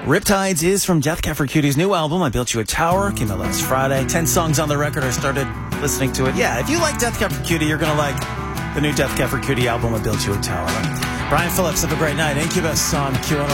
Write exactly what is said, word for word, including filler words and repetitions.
Riptides is from Death Cab for Cutie's new album, I Built You a Tower. Came out last Friday. Ten songs on the record. I started listening to it. Yeah, if you like Death Cab for Cutie, you're going to like the new Death Cab for Cutie album, I Built You a Tower. Brian Phillips, have a great night. Incubus on Q N O.